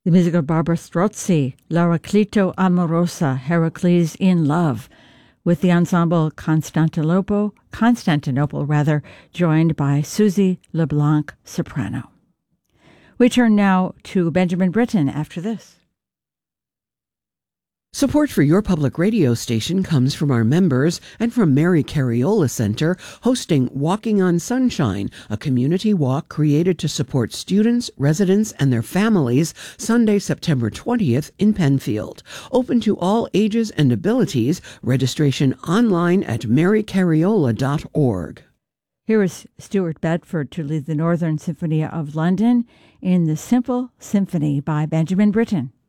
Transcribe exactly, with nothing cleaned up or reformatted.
The music of Barbara Strozzi, L'Araclito Amorosa, Heracles in Love, with the ensemble Constantinople, Constantinople rather, joined by Susie LeBlanc, soprano. We turn now to Benjamin Britten after this. Support for your public radio station comes from our members and from Mary Cariola Center, hosting Walking on Sunshine, a community walk created to support students, residents, and their families, Sunday, September twentieth in Penfield. Open to all ages and abilities. Registration online at mary cariola dot org. Here is Stuart Bedford to lead the Northern Symphony of London in the Simple Symphony by Benjamin Britten.